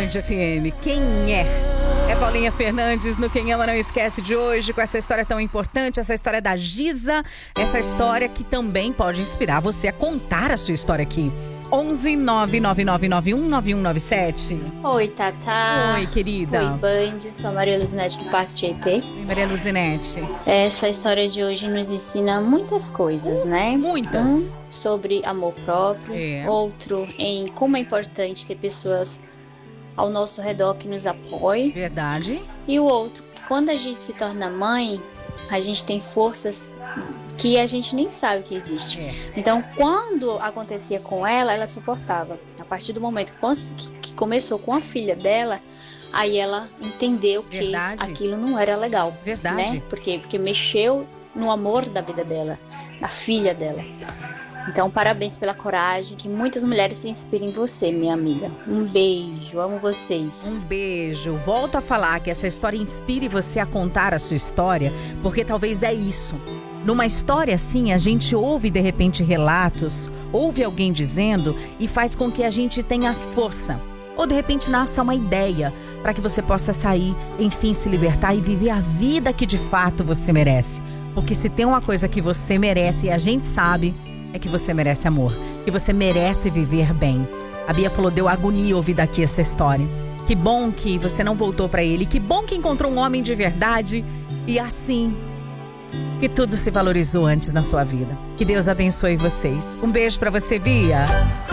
Band FM. Quem é? É Paulinha Fernandes no Quem Ama Não Esquece de hoje, com essa história tão importante, essa história da Giza, essa história que também pode inspirar você a contar a sua história aqui. 11 99991 9197. Oi, Tatá. Oi, querida. Oi, Band. Sou a Maria Luzinete do Parque Tietê. Oi, Maria Luzinete. Essa história de hoje nos ensina muitas coisas, né? Muitas. Sobre amor próprio. Outro, em como é importante ter pessoas ao nosso redor que nos apoiem. Verdade. E o outro, que quando a gente se torna mãe, a gente tem forças que a gente nem sabe que existe. Então, quando acontecia com ela, ela suportava. A partir do momento que começou com a filha dela, aí ela entendeu que aquilo não era legal. Verdade. Né? Por quê? Porque mexeu no amor da vida dela, da filha dela. Então, parabéns pela coragem, que muitas mulheres se inspirem em você, minha amiga. Um beijo, amo vocês. Um beijo. Volto a falar que essa história inspire você a contar a sua história, porque talvez é isso. Numa história assim, a gente ouve de repente relatos, ouve alguém dizendo e faz com que a gente tenha força. Ou de repente nasça uma ideia para que você possa sair, enfim, se libertar e viver a vida que de fato você merece. Porque se tem uma coisa que você merece e a gente sabe, é que você merece amor, que você merece viver bem. A Bia falou, deu agonia ouvir daqui essa história. Que bom que você não voltou para ele, que bom que encontrou um homem de verdade e assim que tudo se valorizou antes na sua vida. Que Deus abençoe vocês. Um beijo para você, Bia.